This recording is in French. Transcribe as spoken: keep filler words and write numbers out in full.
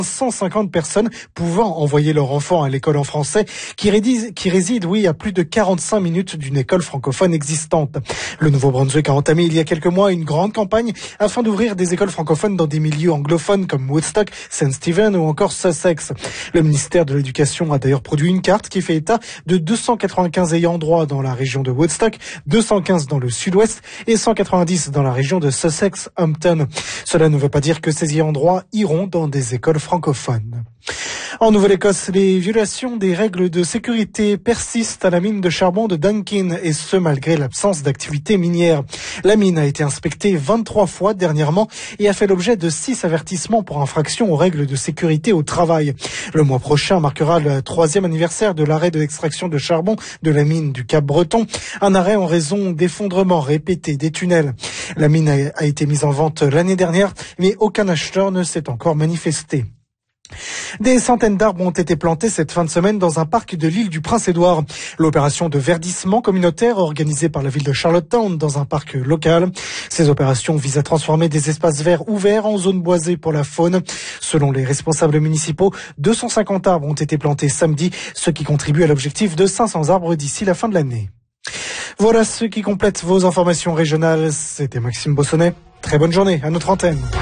cent cinquante personnes pouvant envoyer leur enfant à l'école en français qui résident, qui résident, oui, à plus de quarante-cinq minutes d'une école francophone existante. Le Nouveau-Brunswick a entamé il y a quelques mois une grande campagne afin d'ouvrir des écoles francophones dans des milieux anglophones comme Woodstock, Saint Stephen ou encore Sussex. Le ministère de l'Éducation a d'ailleurs produit une carte qui fait état de deux cent quatre-vingt-quinze ayants droit dans la région de Woodstock, deux cent quinze dans le sud-ouest et cent quatre-vingt-dix dans la région de Sussex-Hampton. Cela ne veut pas dire que ces ayants droit iront dans des écoles francophones. En Nouvelle-Écosse, les violations des règles de sécurité persistent à la mine de charbon de Dunkin, et ce malgré l'absence d'activité minière. La mine a été inspectée vingt-trois fois dernièrement et a fait l'objet de six avertissements pour infraction aux règles de sécurité au travail. Le mois prochain marquera le troisième anniversaire de l'arrêt de l'extraction de charbon de la mine du Cap-Breton, un arrêt en raison d'effondrements répétés des tunnels. La mine a été mise en vente l'année dernière, mais aucun acheteur ne s'est encore manifesté. Des centaines d'arbres ont été plantés cette fin de semaine dans un parc de l'île du Prince-Édouard. L'opération de verdissement communautaire organisée par la ville de Charlottetown dans un parc local. Ces opérations visent à transformer des espaces verts ouverts en zones boisées pour la faune. Selon les responsables municipaux, deux cent cinquante arbres ont été plantés samedi, ce qui contribue à l'objectif de cinq cents arbres d'ici la fin de l'année. Voilà ce qui complète vos informations régionales. C'était Maxime Bossonnet. Très bonne journée à notre antenne.